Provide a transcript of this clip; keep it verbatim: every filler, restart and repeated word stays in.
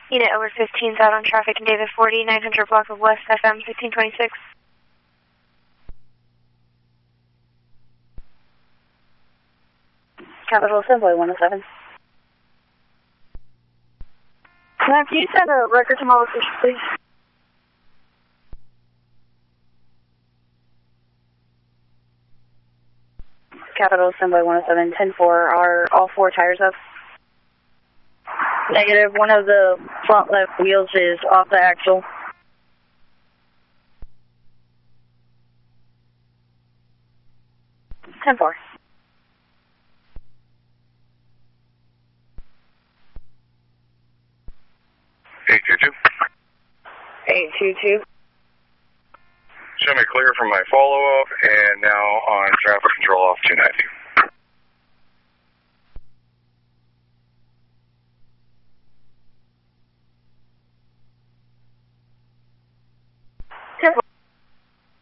Unit over fifteen's out on traffic in David forty, nine hundred block of West F M fifteen twenty-six. Capital Assembly one oh seven. Ma'am, can you send a record to my location, please? Capital Assembly one oh seven, ten four, are all four tires up? Negative, one of the front left wheels is off the axle. ten four. eight two two. eight two two. Show me clear from my follow-up, and now on traffic control off two ninety.